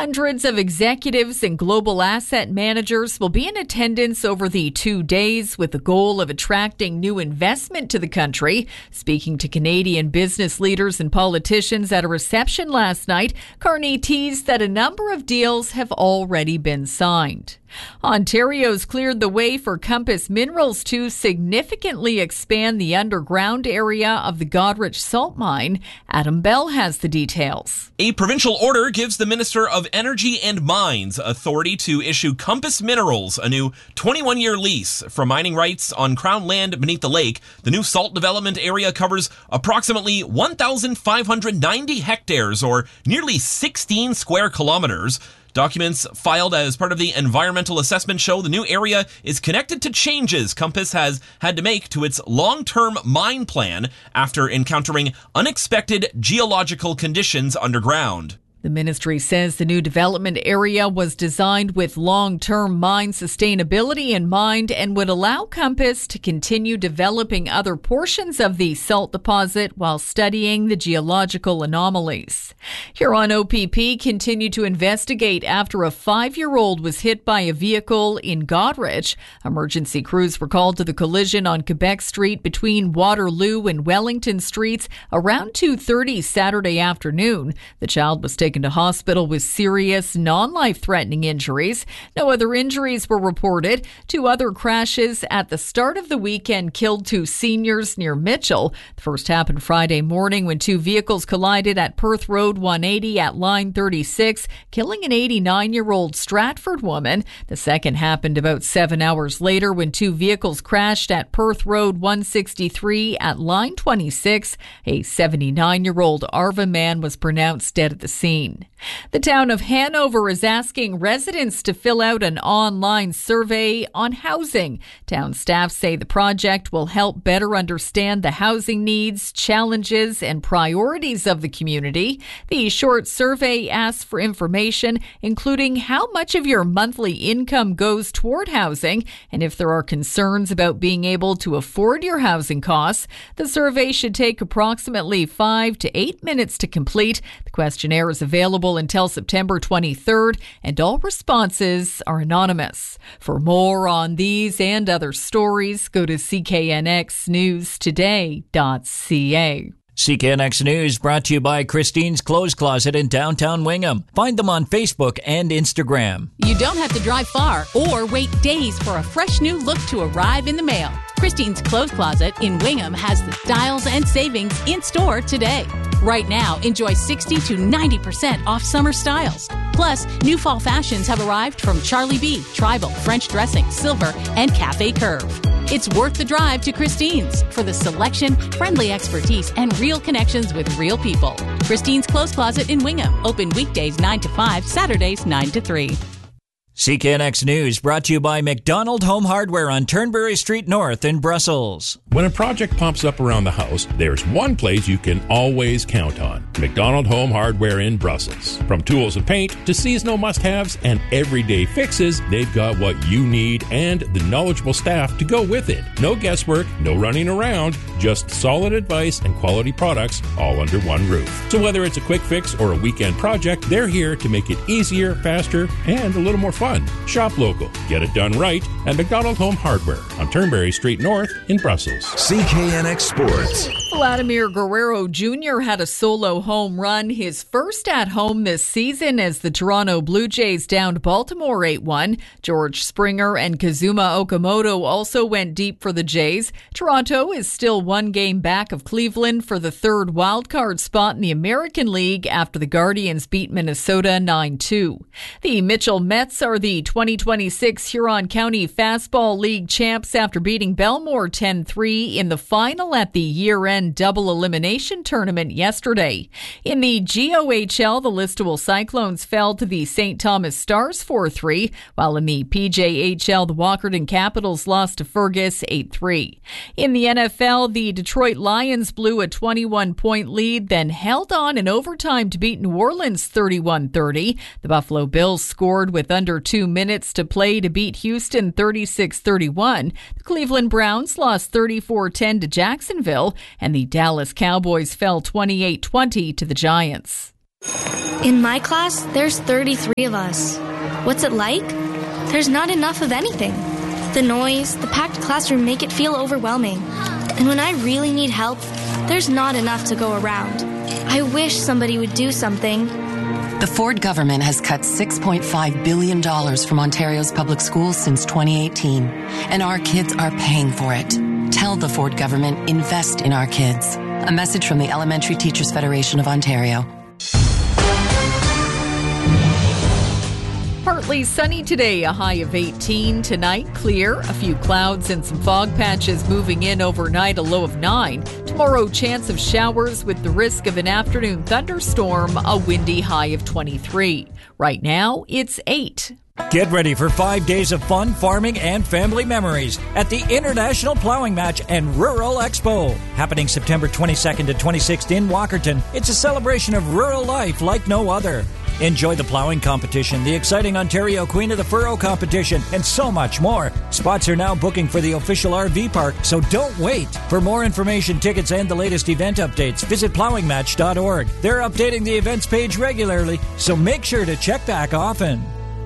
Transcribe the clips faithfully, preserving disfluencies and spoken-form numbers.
Hundreds of executives and global asset managers will be in attendance over the two days with the goal of attracting new investment to the country. Speaking to Canadian business leaders and politicians at a reception last night, Carney teased that a number of deals have already been signed. Ontario's cleared the way for Compass Minerals to significantly expand the underground area of the Goderich salt mine. Adam Bell has the details. A provincial order gives the Minister of Energy and Mines authority to issue Compass Minerals a new twenty-one-year lease for mining rights on Crown land beneath the lake. The new salt development area covers approximately one thousand five hundred ninety hectares, or nearly sixteen square kilometers. Documents filed as part of the environmental assessment show the new area is connected to changes Compass has had to make to its long-term mine plan after encountering unexpected geological conditions underground. The ministry says the new development area was designed with long-term mine sustainability in mind and would allow Compass to continue developing other portions of the salt deposit while studying the geological anomalies. Huron O P P continued to investigate after a five-year-old was hit by a vehicle in Goderich. Emergency crews were called to the collision on Quebec Street between Waterloo and Wellington Streets around two thirty Saturday afternoon. The child was taken to hospital with serious, non-life-threatening injuries. No other injuries were reported. Two other crashes at the start of the weekend killed two seniors near Mitchell. The first happened Friday morning when two vehicles collided at Perth Road one eighty at line thirty-six, killing an eighty-nine-year-old Stratford woman. The second happened about seven hours later when two vehicles crashed at Perth Road one sixty-three at line twenty-six. A seventy-nine-year-old Arva man was pronounced dead at the scene. The town of Hanover is asking residents to fill out an online survey on housing. Town staff say the project will help better understand the housing needs, challenges, and priorities of the community. The short survey asks for information, including how much of your monthly income goes toward housing, and if there are concerns about being able to afford your housing costs. The survey should take approximately five to eight minutes to complete. The questionnaire is available Available until September twenty-third, and all responses are anonymous. For more on these and other stories, go to c k n x news today dot c a. C K N X News brought to you by Christine's Clothes Closet in downtown Wingham. Find them on Facebook and Instagram. You don't have to drive far or wait days for a fresh new look to arrive in the mail. Christine's Clothes Closet in Wingham has the styles and savings in store today. Right now, enjoy sixty to ninety percent off summer styles. Plus, new fall fashions have arrived from Charlie B, Tribal, French Dressing, Silver, and Cafe Curve. It's worth the drive to Christine's for the selection, friendly expertise, and real connections with real people. Christine's Clothes Closet in Wingham. Open weekdays nine to five, Saturdays nine to three. C K N X News brought to you by McDonald Home Hardware on Turnberry Street North in Brussels. When a project pops up around the house, there's one place you can always count on. McDonald Home Hardware in Brussels. From tools and paint to seasonal must-haves and everyday fixes, they've got what you need and the knowledgeable staff to go with it. No guesswork, no running around, just solid advice and quality products all under one roof. So whether it's a quick fix or a weekend project, they're here to make it easier, faster, and a little more fun. Shop local. Get it done right at McDonald Home Hardware on Turnberry Street North in Brussels. C K N X Sports. Vladimir Guerrero Junior had a solo home run, his first at home this season as the Toronto Blue Jays downed Baltimore eight one. George Springer and Kazuma Okamoto also went deep for the Jays. Toronto is still one game back of Cleveland for the third wildcard spot in the American League after the Guardians beat Minnesota nine two. The Mitchell Mets are the twenty twenty-six Huron County Fastball League champs after beating Belmore ten three in the final at the year-end double elimination tournament yesterday. In the G O H L, the Listowel Cyclones fell to the Saint Thomas Stars four three, while in the P J H L, the Walkerton Capitals lost to Fergus eight three. In the N F L, the Detroit Lions blew a twenty-one point lead, then held on in overtime to beat New Orleans thirty-one thirty. The Buffalo Bills scored with under two minutes to play to beat Houston thirty-six thirty-one. The Cleveland Browns lost thirty-four ten to Jacksonville, and the Dallas Cowboys fell twenty-eight twenty to the Giants. In my class, there's thirty-three of us. What's it like? There's not enough of anything. The noise, the packed classroom make it feel overwhelming. And when I really need help, there's not enough to go around. I wish somebody would do something. The Ford government has cut six point five billion dollars from Ontario's public schools since twenty eighteen, and our kids are paying for it. Tell the Ford government, invest in our kids. A message from the Elementary Teachers Federation of Ontario. Partly sunny today, a high of eighteen. Tonight, clear, a few clouds and some fog patches moving in overnight, a low of nine. Tomorrow, chance of showers with the risk of an afternoon thunderstorm, a windy high of twenty-three. Right now, it's eight. Get ready for five days of fun, farming, and family memories at the International Plowing Match and Rural Expo. Happening September twenty-second to twenty-sixth in Walkerton. It's a celebration of rural life like no other. Enjoy the plowing competition, the exciting Ontario Queen of the Furrow competition, and so much more. Spots are now booking for the official R V park, so don't wait. For more information, tickets, and the latest event updates, visit plowing match dot org. They're updating the events page regularly, so make sure to check back often.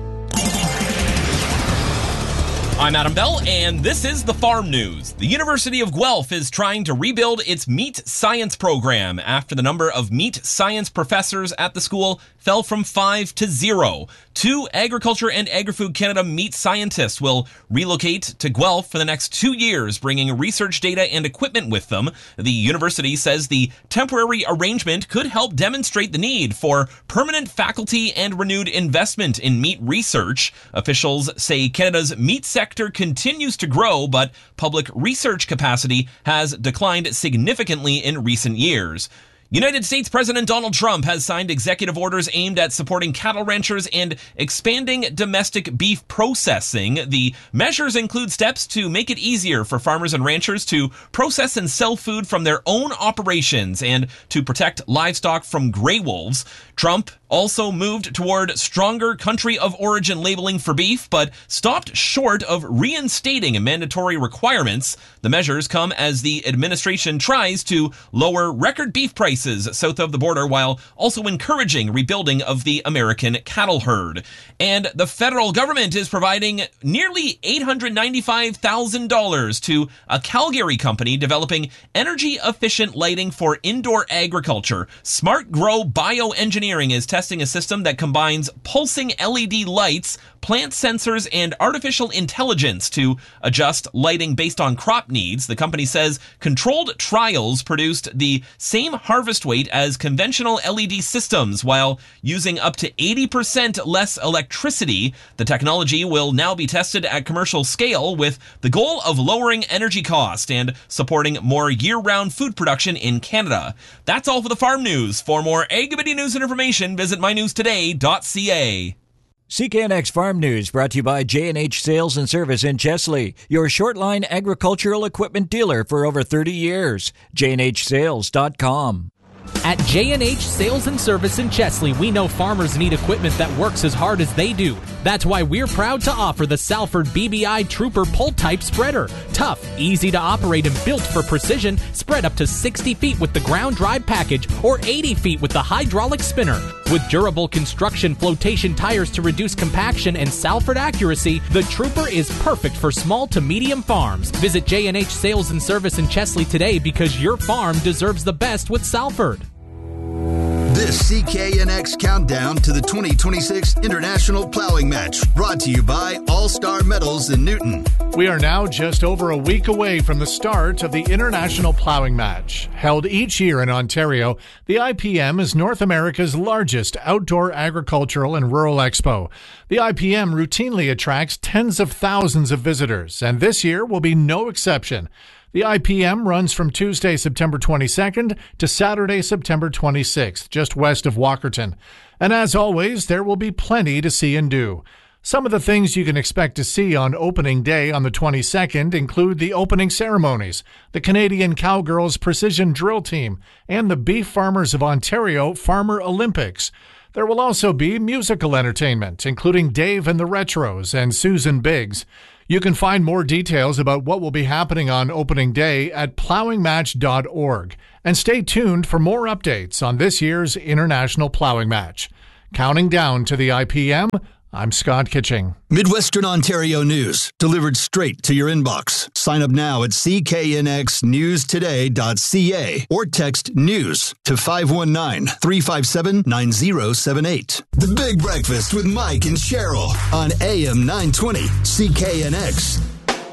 I'm Adam Bell, and this is the Farm News. The University of Guelph is trying to rebuild its meat science program after the number of meat science professors at the school fell from five to zero. Two Agriculture and Agri-Food Canada meat scientists will relocate to Guelph for the next two years, bringing research data and equipment with them. The university says the temporary arrangement could help demonstrate the need for permanent faculty and renewed investment in meat research. Officials say Canada's meat sector continues to grow, but public research capacity has declined significantly in recent years. United States President Donald Trump has signed executive orders aimed at supporting cattle ranchers and expanding domestic beef processing. The measures include steps to make it easier for farmers and ranchers to process and sell food from their own operations and to protect livestock from gray wolves. Trump also moved toward stronger country of origin labeling for beef, but stopped short of reinstating mandatory requirements. The measures come as the administration tries to lower record beef prices south of the border while also encouraging rebuilding of the American cattle herd. And the federal government is providing nearly eight hundred ninety-five thousand dollars to a Calgary company developing energy-efficient lighting for indoor agriculture. Smart Grow Bioengineering is testing a system that combines pulsing L E D lights, plant sensors, and artificial intelligence to adjust lighting based on crop needs. The company says controlled trials produced the same harvest weight as conventional L E D systems while using up to eighty percent less electricity. The technology will now be tested at commercial scale with the goal of lowering energy cost and supporting more year-round food production in Canada. That's all for the Farm News. For more Agri news and information, visit my news today dot c a. C K N X Farm News brought to you by J and H Sales and Service in Chesley, your short-line agricultural equipment dealer for over thirty years. J and H sales dot com. At J and H Sales and Service in Chesley, we know farmers need equipment that works as hard as they do. That's why we're proud to offer the Salford B B I Trooper Pull-Type Spreader. Tough, easy to operate, and built for precision. Spread up to sixty feet with the ground drive package or eighty feet with the hydraulic spinner. With durable construction flotation tires to reduce compaction and Salford accuracy, the Trooper is perfect for small to medium farms. Visit J and H Sales and Service in Chesley today because your farm deserves the best with Salford. This C K N X countdown to the twenty twenty-six International Plowing Match, brought to you by All Star Metals in Newton. We are now just over a week away from the start of the International Plowing Match. Held each year in Ontario, the I P M is North America's largest outdoor agricultural and rural expo. The I P M routinely attracts tens of thousands of visitors, and this year will be no exception. The I P M runs from Tuesday, September twenty-second to Saturday, September twenty-sixth, just west of Walkerton. And as always, there will be plenty to see and do. Some of the things you can expect to see on opening day on the twenty-second include the opening ceremonies, the Canadian Cowgirls Precision Drill Team, and the Beef Farmers of Ontario Farmer Olympics. There will also be musical entertainment, including Dave and the Retros and Susan Biggs. You can find more details about what will be happening on opening day at plowing match dot org. And stay tuned for more updates on this year's International Plowing Match. Counting down to the I P M, I'm Scott Kitching. Midwestern Ontario news, delivered straight to your inbox. Sign up now at c k n x news today dot c a or text NEWS to five one nine, three five seven, nine zero seven eight. The Big Breakfast with Mike and Cheryl on A M nine twenty C K N X.